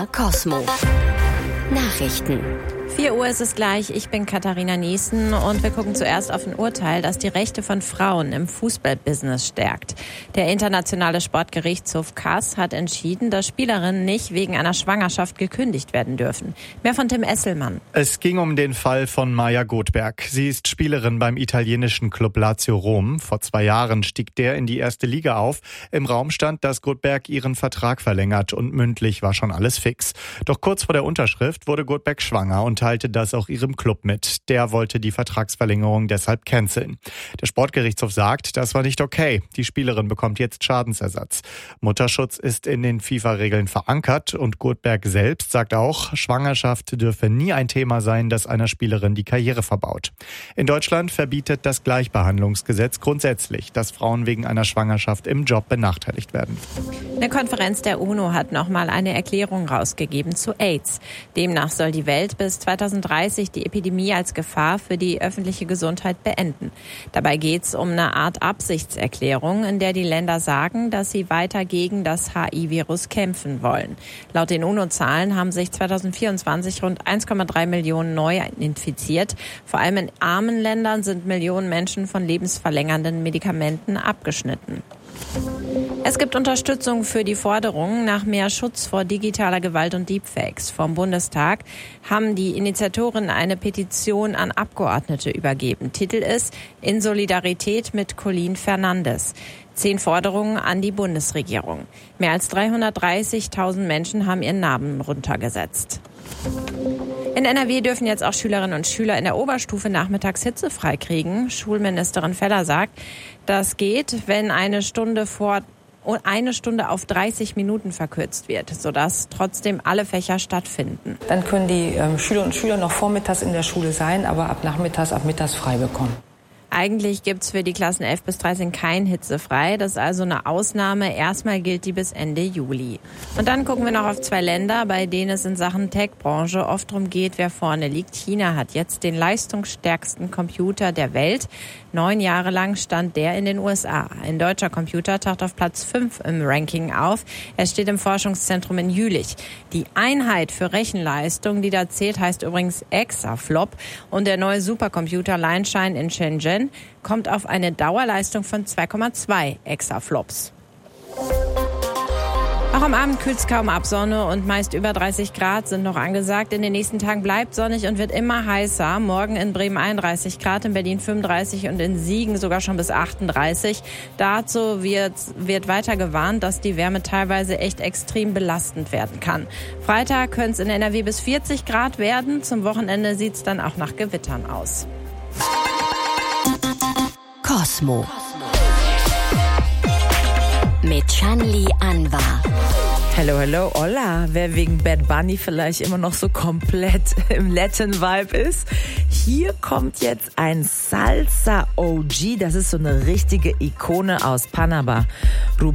Cosmo. Nachrichten. 4 Uhr ist es gleich, ich bin Katharina Niesen und wir gucken zuerst auf ein Urteil, das die Rechte von Frauen im Fußballbusiness stärkt. Der internationale Sportgerichtshof CAS hat entschieden, dass Spielerinnen nicht wegen einer Schwangerschaft gekündigt werden dürfen. Mehr von Tim Esselmann. Es ging um den Fall von Maja Goldberg. Sie ist Spielerin beim italienischen Club Lazio Rom. Vor 2 Jahren stieg der in die erste Liga auf. Im Raum stand, dass Goldberg ihren Vertrag verlängert und mündlich war schon alles fix. Doch kurz vor der Unterschrift wurde Goldberg schwanger und teilte das auch ihrem Club mit. Der wollte die Vertragsverlängerung deshalb canceln. Der Sportgerichtshof sagt, das war nicht okay. Die Spielerin bekommt jetzt Schadensersatz. Mutterschutz ist in den FIFA-Regeln verankert und Goldberg selbst sagt auch, Schwangerschaft dürfe nie ein Thema sein, das einer Spielerin die Karriere verbaut. In Deutschland verbietet das Gleichbehandlungsgesetz grundsätzlich, dass Frauen wegen einer Schwangerschaft im Job benachteiligt werden. Eine Konferenz der UNO hat nochmal eine Erklärung rausgegeben zu AIDS. Demnach soll die Welt bis 2030 die Epidemie als Gefahr für die öffentliche Gesundheit beenden. Dabei geht es um eine Art Absichtserklärung, in der die Länder sagen, dass sie weiter gegen das HIV-Virus kämpfen wollen. Laut den UNO-Zahlen haben sich 2024 rund 1,3 Millionen neu infiziert. Vor allem in armen Ländern sind Millionen Menschen von lebensverlängernden Medikamenten abgeschnitten. Es gibt Unterstützung für die Forderung nach mehr Schutz vor digitaler Gewalt und Deepfakes. Vom Bundestag haben die Initiatoren eine Petition an Abgeordnete übergeben. Titel ist In Solidarität mit Colin Fernandes. 10 Forderungen an die Bundesregierung. Mehr als 330.000 Menschen haben ihren Namen runtergesetzt. In NRW dürfen jetzt auch Schülerinnen und Schüler in der Oberstufe nachmittags hitzefrei kriegen. Schulministerin Feller sagt, das geht, wenn eine Stunde auf 30 Minuten verkürzt wird, sodass trotzdem alle Fächer stattfinden. Dann können die Schülerinnen und Schüler noch vormittags in der Schule sein, aber ab mittags frei bekommen. Eigentlich gibt's für die Klassen 11 bis 13 kein hitzefrei. Das ist also eine Ausnahme. Erstmal gilt die bis Ende Juli. Und dann gucken wir noch auf 2 Länder, bei denen es in Sachen Tech-Branche oft darum geht, wer vorne liegt. China hat jetzt den leistungsstärksten Computer der Welt. 9 Jahre lang stand der in den USA. Ein deutscher Computer taucht auf Platz 5 im Ranking auf. Er steht im Forschungszentrum in Jülich. Die Einheit für Rechenleistung, die da zählt, heißt übrigens Exaflop. Und der neue Supercomputer Lianshine in Shenzhen kommt auf eine Dauerleistung von 2,2 Exaflops. Auch am Abend kühlt es kaum ab. Sonne und meist über 30 Grad sind noch angesagt. In den nächsten Tagen bleibt sonnig und wird immer heißer. Morgen in Bremen 31 Grad, in Berlin 35 und in Siegen sogar schon bis 38. Dazu wird weiter gewarnt, dass die Wärme teilweise echt extrem belastend werden kann. Freitag könnte es in NRW bis 40 Grad werden. Zum Wochenende sieht es dann auch nach Gewittern aus. Cosmo. Mit Shanli Anwar. Hello, hello, hola. Wer wegen Bad Bunny vielleicht immer noch so komplett im Latin-Vibe ist. Hier kommt jetzt ein Salsa OG. Das ist so eine richtige Ikone aus Panama.